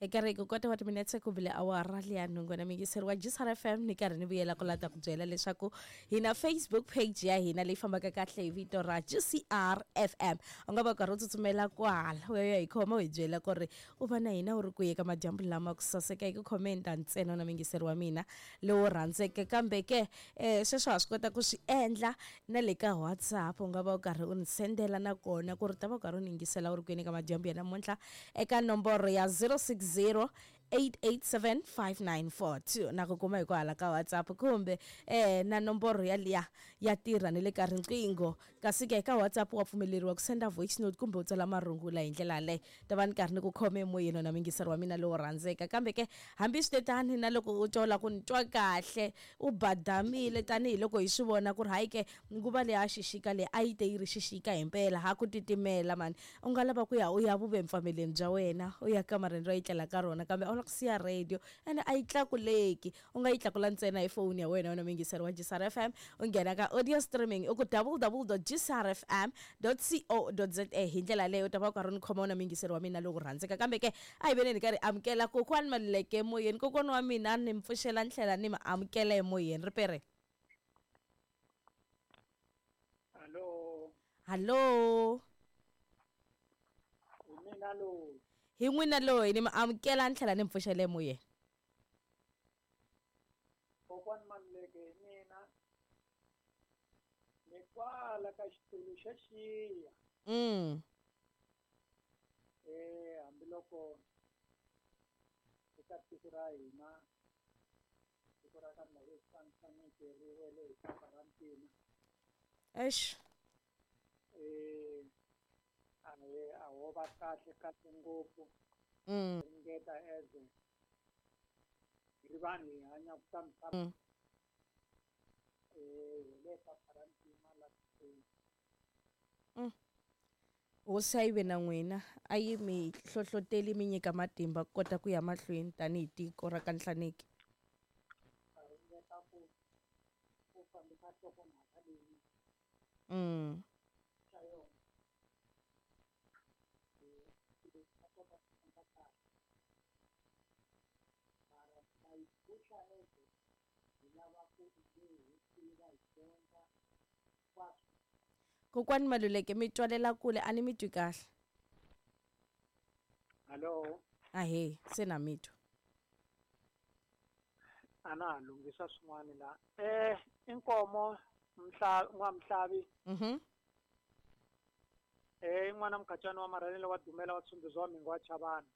eka re ko kota wa timinetse ku bile awara liya nungwana mingiseri wa Jisar FM ni karhi ni vuyela ku lata ku byela leswaku hina Facebook page ya hina leyi fambaka kahle hi vito ra Jisar FM u nga va karhi u tsutsumela kwala u ya hi khoma u hi byela ku ri u va na hina u ri ku yeka madyambu lama ku saseka hi ku khomenta ntsena na mingiseri wa mina lowu rhandzeke kambe ke sweswo ha swi kota ku swi endla na le ka WhatsApp u nga va u karhi u ni sendela na kona ku ri ta va u karhi u ni yingisela u ri ku yeni ka madyambu ya namuntlha eka nomboro ya 060 8875942 na ku kuma hi ku hala ka WhatsApp kumbe na nomboro ya liya ya tirha ni le ka riqingho kasi ke ka WhatsApp wa pfumeleriwa ku senda voice note kumbe u tsala marungula hi ndlela leyi ta va ni karhi ni ku khome moyeni na mingiseri wa mina lowo rhandzeka kambe ke hambi switetani na loko u tola ku ntwa kahle u badamile tanihi loko hi swi vona ku ri hayi ke nguva leyi a xixika leyi a yi te yi ri xixika hi mpela ha ku titimela mani u nga lava ku ya u ya vuve mfameleni bya wena u ya kamareni ro etlela ka rona kambe ku siya radio ene a yi tlakuleki u nga yi tlakula ntsena hi phone ya wena mingiseri wa Jisar FM u nghena ka audio streaming u ku www.jisrfm.co.za hi ndlela leyo u ta va u karhi ni khoma mingiseri wa mina lowu rhandzeka kambe ke a hi veneni karhi amukela kokwani Maluleke emoyeni kokwani wa mina ni mpfuxela ndlela ni ma amukela emoyeni ripere hallo hi n'wina loyi ni ma amukela ndlela ni mpfuxele emoyeni kokwani Maluleke mina ni kwala ka xitulu xa xiya hambiloko eka tiko ra hina tiko ra ka hina ri sansanekeriwele hi karantina a ho va kahle ngopfu ringeta as hi vanhu hi hanyaka ka misava hi le ka karantina la hosi a yi ve na n'wina a yi mi hlohloteli mi nyika matimba ku kota ku ya mahlweni tanihi tiko ra ka Nhlaneki ringeta ku fambisa nhlokomhaka leyi xa yona kokwani Maluleke mi twalela kule a ni mi twi kahle hallo ahe se na mitwa a na ha lunghisa swin'wana la inkomo n'wamhlavi n'wana mukachana wa Maraleni wa Dumela wa Tsunduzi wa Mingo wa Chavana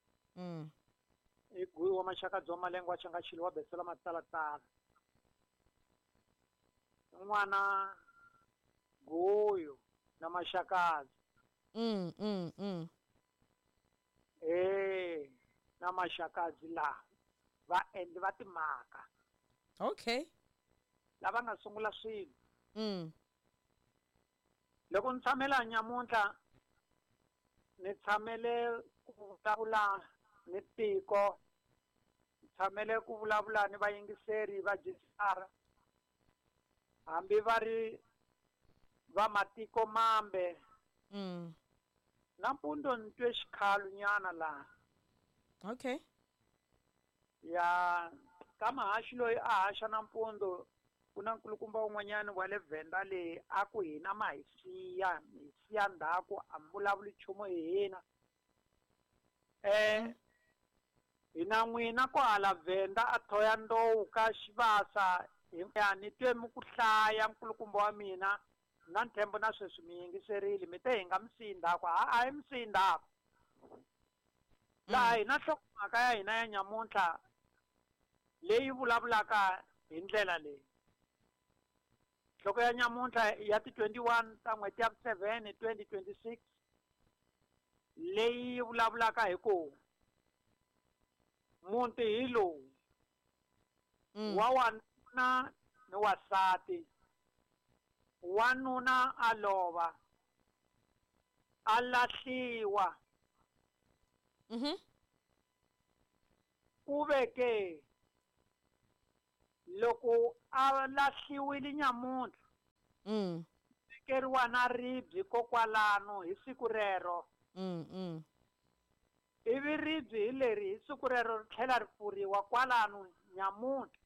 i Gui wa Maxakadzi wa Malenga wa Changachile wa Besela Matsalatala n'wana Guyo na Maxakadzi na Maxakadzi laha vaendli va timhaka okay lava nga sungula swilo loko ni tshamela nyamuntlha ni tshamele ku vulavula ni tiko ni tshamele ku vulavula ni vayingiseri va Jisar hambi va ri va matiko mambe nampundzu ni twe xikhalu nyana laha okay ya ka mahaxi loyi a haxa nampundzu ku na nkulukumba wun'wanyana wa le Venda leyi a ku hina ma hi siya ndhaku a mi vulavuli nchumu hi hina hina n'wina ku hala Venda a Thoya Ndowu ka Xivasa ni twe mi ku hlaya nkulukumba wa mina na Nthembo na sweswi mi yingiserile mi te hi nga mi siyi ndhaku a hi mi siyi ndhaku laha hina nhlokomhaka ya hina ya nyamuntlha leyi vulavulaka hi ndlela leyi nhloko ya nyamuntlha ya ti 21 ta n'hweti ya vu-7 2026 leyi vulavulaka hi ku muti hi lowu wa wanuna ni wasati wanuna a lova a lahliwa ku veke loko a lahliwile nyamuntlha tekeriwa na ribye kokwalano hi siku rero ivi ribye leri hi siku rero ri tlhela ri pfuriwa kwalano nyamuntlha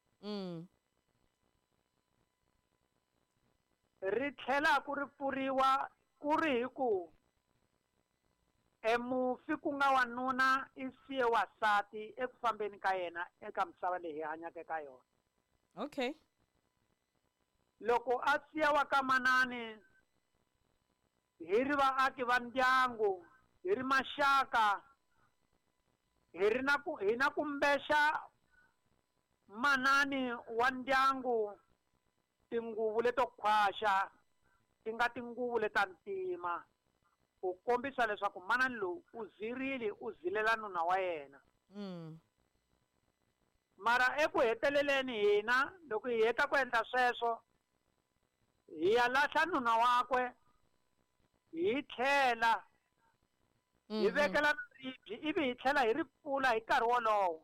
ri tlhela ku ri pfuriwa ku ri hi ku mufi ku nga wanuna i siye wasati eku fambeni ka yena eka misava leyi hi hanyaka eka yona. Okay. Loko a siya wa ka manani hi ri vaaki va ndyangu, hi ri maxaka, hi na ku mbexa manani wa ndyangu tinguvu leto khwaxa ti nga tinguvu leta ntima ku kombisa leswaku manani lowu u zirile u zilela nuna wa yena. Mara eku heteleleni hina loko hi heta ku endla sweswo hi ya lahla nuna wakwe hi tlhela hi vekela ribye ivi hi tlhela hi ri pfula hi nkarhi wolowo.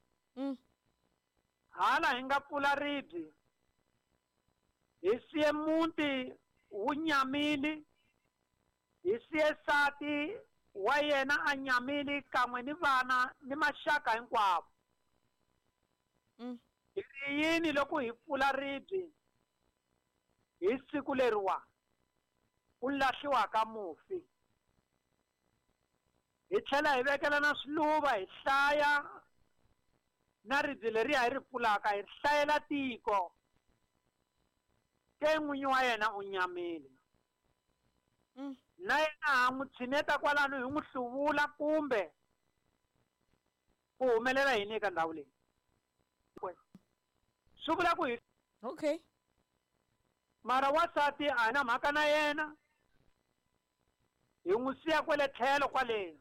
Hala hi nga pfula ribye hi siye muti wu nyamile, hi siye nsati wa yena a nyamile kan'we ni vana ni maxaka hinkwavo. Hi ri yini loko hi pfula ribye hi siku leriwa ku lahliwa ka mufi. Hi tlhela hi vekela na swiluva hi hlaya na ribye leriya hi ri pfulaka hi hlayela tiko ke n'winyi wa yena u nyamile. Na yena ha n'wi tshineta kwalano hi n'wi hluvula kumbe ku humelela yini eka ndhawu leyi. Swi vula ku hi okay. Mara wasati a hi na mhaka na yena, hi n'wi siya kwale tlhelo kwale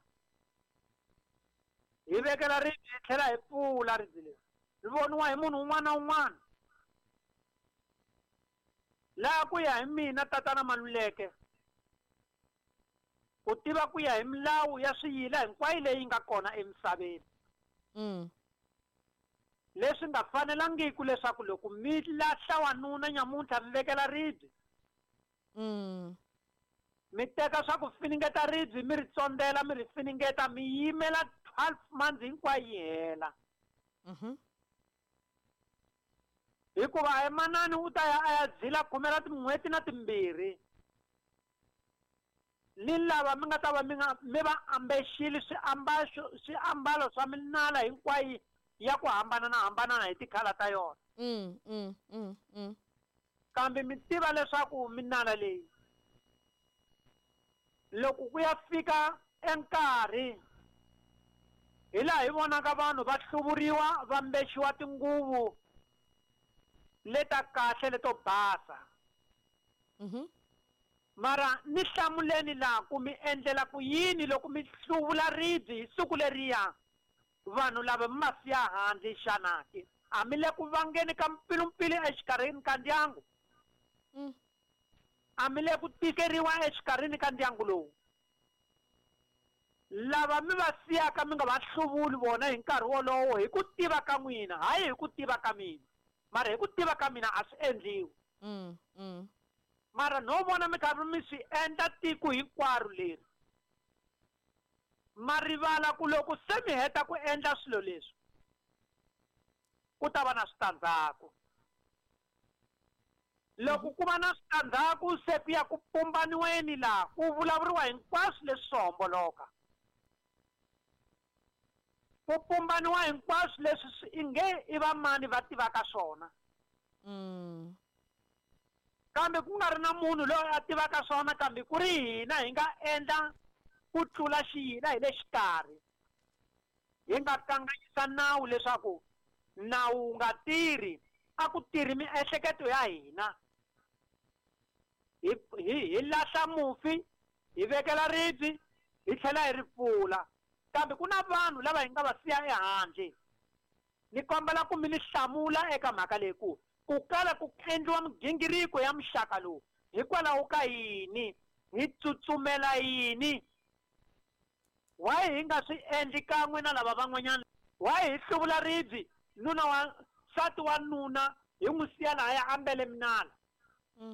hi vekela ribye hi tlhela hi pfula ribye leri ri voniwa hi munhu un'wana na un'wana. Laha ku ya hi mina tatana Maluleke ku tiva ku ya hi milawu ya swiyila hinkwayo leyi nga kona emisaveni. Leswi nga fanelangiki leswaku loko mi lahla wanuna nyamuntlha mi vekela ribye mi teka swa ku finingeta ribye mi ri tsondela mi ri finingeta mi yimela 12 months hinkwayo yi hela. Hikuva manani u ta ya a ya dzila khomela tin'hweti na timbirhi ni lava mi nga ta va mi va ambexile swiambalo swa minala hinkwayo ya ku hambanana hi tikhala ta yona. Kambe mi tiva leswaku minala leyi loko ku ya fika enkarhi hi laha hi vonaka vanhu va hluvuriwa va mbexiwa tinguvu leta kahle leto basa. Mara ni hlamuleni laha ku mi endlela ku yini loko mi hluvula ribye hi siku leriya vanhu lava mi ma siya handle xanaki a mi le ku vangeni ka mpfilumpfilu exikarhini ka ndyangu. A mi le ku tikeriwa exikarhini ka ndyangu lowu. Lava mi va siyaka mi nga va hluvuli vona hi nkarhi wolowo hi ku tiva ka n'wina hayi hi ku tiva ka mina, mara hi ku tiva ka mina a swi endliwi. Mara no vona mi karhi mi swi endla tiko hinkwaro leri. Ma rivala ku loko se mi heta ku endla swilo leswi ku ta va na switandzhaku. Loko ku va na switandzhaku se ku ya ku pumbaniweni laha ku vulavuriwa hinkwaswo leswi swi homboloka. Ku pumbaniwa hinkwaswo leswi i nge i va mani va tivaka swona. Kambe ku nga ri na munhu loyi a tivaka swona kambe ku ri hina hi nga endla ku tlula xiyila hi le xikarhi. Hi nga kanganyisa nawu leswaku nawu wu nga tirhi, a ku tirhi miehleketo ya hina. Hi lahla mufi, hi vekela ribye, hi tlhela hi ri pfula. Kambe ku na vanhu lava hi nga va siya ehandle. Ni kombela ku mi ni hlamula eka mhaka leyi ku kala ku endliwa migingiriko ya muxaka lowu hikwalaho ka yini, hi tsutsumela yini. Why hi nga swi endli kan'we na lava van'wanyana? Why hi hluvula ribye nuna wa nsati wa nuna hi n'wi siya lahaya ambele minala?